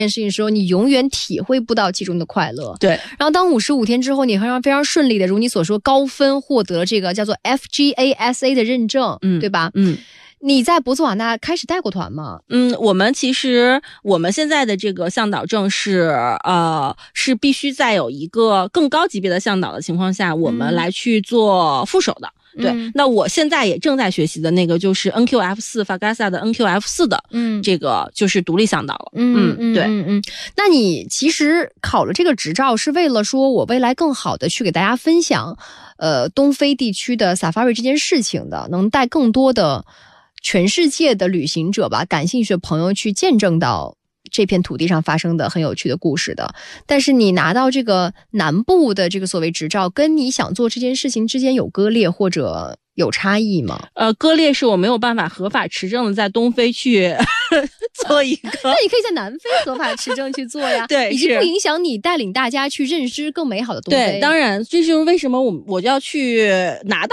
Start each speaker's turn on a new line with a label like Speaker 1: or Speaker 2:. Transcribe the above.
Speaker 1: 件事情的时候，你永远体会不到其中的快乐。
Speaker 2: 对。
Speaker 1: 然后当55天之后，你非常顺利的，如你所说，高分获得这个叫做 FGASA 的认证，对吧？你在博茨瓦纳开始带过团吗？
Speaker 2: 我们现在的这个向导证是必须在有一个更高级别的向导的情况下，我们来去做副手的。对，那我现在也正在学习的那个就是 NQF4 Fagasa 的 NQF4 的，这个就是独立向导了。对。
Speaker 1: 那你其实考了这个执照是为了说我未来更好的去给大家分享东非地区的 Safari 这件事情的，能带更多的全世界的旅行者吧，感兴趣的朋友去见证到这片土地上发生的很有趣的故事的。但是你拿到这个南部的这个所谓执照，跟你想做这件事情之间有割裂或者有差异吗？
Speaker 2: 割裂是我没有办法合法持证的在东非去做一个
Speaker 1: 那你可以在南非合法持证去做呀。
Speaker 2: 对，
Speaker 1: 已经不影响你带领大家去认识更美好的东非。
Speaker 2: 对，当然这就是为什么我就要去拿到